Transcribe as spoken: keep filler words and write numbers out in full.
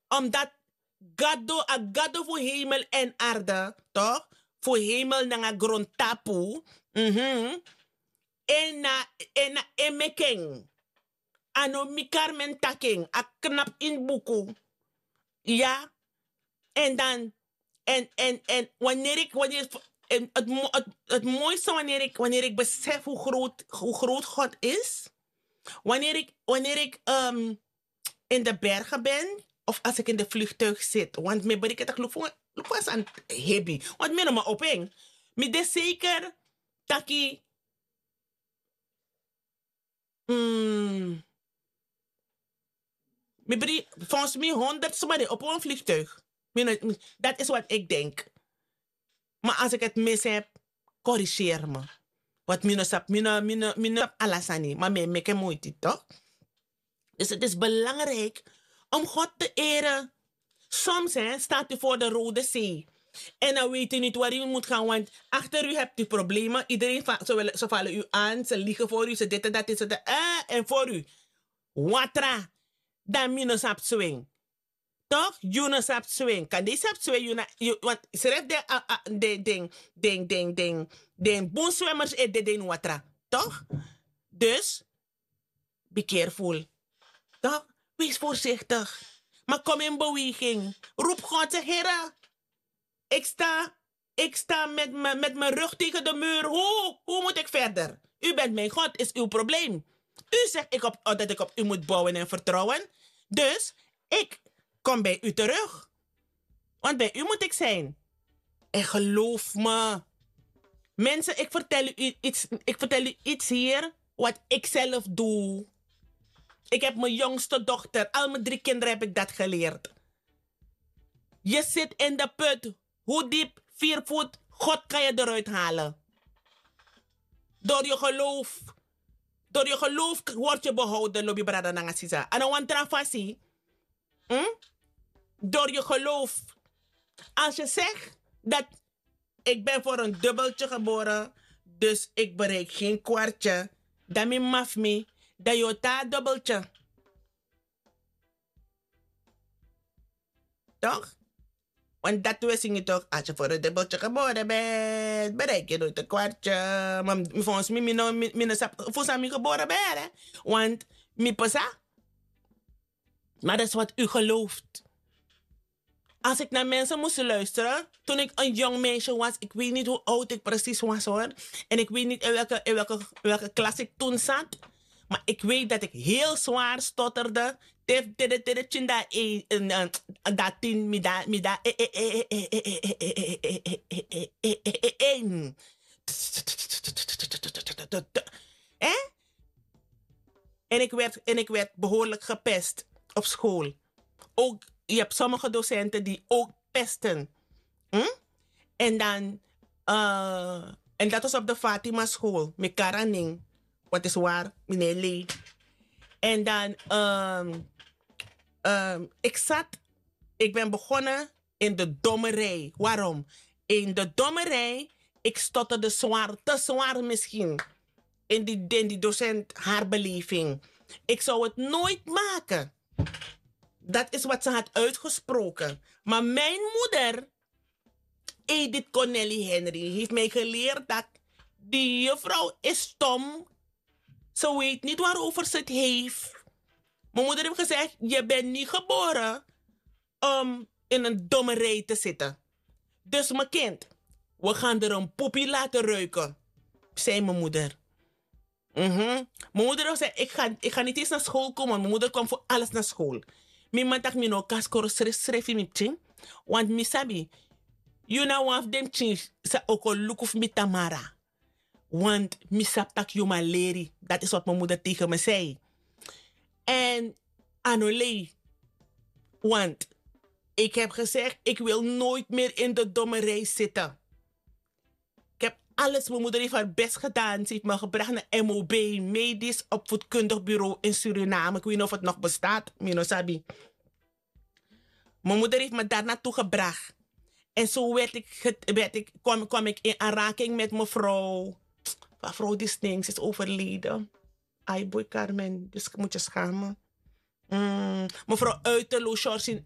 Omdat gado, a gado voor hemel en aarde, toch? Voor hemel na grond tapu. Mhm. En na en na emekeng. Ano mikar men taking. A knap in buku. Ja. En dan. En, en, en wanneer ik. Wanneer, en het, mo- het, het mooiste wanneer ik, wanneer ik besef hoe groot, hoe groot God is. Wanneer ik, wanneer ik um, in de bergen ben. Of als ik in de vliegtuig zit. Want me ben ik het loop aan heavy. Want me no maar openg. Me de zeker. Taki. Mm, me brie, volgens mij honderd zomaar op een vliegtuig. Me no- Dat is wat ik denk. Maar als ik het mis heb, corrigeer me. Wat me no sap, me no, me no, me no sap alasani. Maar me meke moeite, toch? Dus het is belangrijk om God te eren. Soms hè, staat u voor de Rode Zee. En dan weet u niet waar u moet gaan, want achter u hebt u problemen. Iedereen va ze, willen, ze vallen u aan, ze liegen voor u, ze dit en dat, is het. Eh, en voor u. Watra, dan mino sap swing. Toch? Juna sap swing. Kan die sap swing, juna, you, want schrijf de, uh, uh, de ding, ding, ding, ding, ding, boenzwemmers en de ding watra. Toch? Dus, be careful. Toch? Wees voorzichtig. Maar kom in beweging. Roep God, zeg, Heer, ik sta, ik sta met, me, met mijn rug tegen de muur. Hoe, hoe moet ik verder? U bent mijn God, is uw probleem. U zegt ik op, oh, dat ik op u moet bouwen en vertrouwen. Dus ik kom bij u terug. Want bij u moet ik zijn. En geloof me. Mensen, ik vertel u iets, ik vertel u iets hier wat ik zelf doe. Ik heb mijn jongste dochter, al mijn drie kinderen heb ik dat geleerd. Je zit in de put. Hoe diep? Vier voet. God kan je eruit halen. Door je geloof. Door je geloof word je behouden, lobby brada nangasisa. En dan want trafasi. Hm? Door je geloof. Als je zegt dat ik ben voor een dubbeltje geboren, dus ik bereik geen kwartje, dan mi maf me, dat je ta dubbeltje. Toch? Want dat we zingen toch, als je voor een dubbeltje geboren bent, bereik je nooit een kwartje. Maar volgens mij, mijn mijn voor zijn geboren ben, hè? Want mi pasa. Maar dat is wat u gelooft. Als ik naar mensen moest luisteren, toen ik een jong meisje was, ik weet niet hoe oud ik precies was hoor. En ik weet niet in welke, in welke, welke klas ik toen zat. Maar ik weet dat ik heel zwaar stotterde. Dat tien, mida, mida, En ik werd, en ik werd behoorlijk gepest op school. Ook, je hebt sommige docenten die ook pesten. Hm? En dan, uh, en dat was op de Fatima school, met Karaning. Wat is waar, meneer Lee. En dan, um, um, ik zat, ik ben begonnen in de dommerij. Waarom? In de dommerij, ik stotterde zwaar, te zwaar misschien. In die, in die docent haar beleving. Ik zou het nooit maken. Dat is wat ze had uitgesproken. Maar mijn moeder, Edith Connelly Henry, heeft mij geleerd dat die juffrouw is stom. Ze weet niet waarover ze het heeft. Mijn moeder heeft gezegd, je bent niet geboren om in een dommerij te zitten. Dus mijn kind, we gaan er een poepie laten ruiken, zei mijn moeder. Mm-hmm. Mijn moeder zei, ik ga, ik ga niet eens naar school komen. Mijn moeder kwam voor alles naar school. Mijn man tak me no kaskoro schrijf in mijn ting. Want mi sabi, you know one of them things, sa oko look of mi tamara. Want mi sap tak you maleri. Dat is wat mijn moeder tegen me zei. En anolei. Want ik heb gezegd, ik wil nooit meer in de dommerij zitten. Ik heb alles, mijn moeder heeft haar best gedaan. Ze heeft me gebracht naar M O B, Medisch Opvoedkundig Bureau in Suriname. Ik weet niet of het nog bestaat, Mino Sabi. Mijn moeder heeft me daar naartoe gebracht. En zo werd ik, werd ik, kwam, kwam ik in aanraking met mevrouw. Mevrouw die stinks is overleden. Ai boy Carmen, dus moet je schamen. Mm, mevrouw Uiterlo, Sjorsin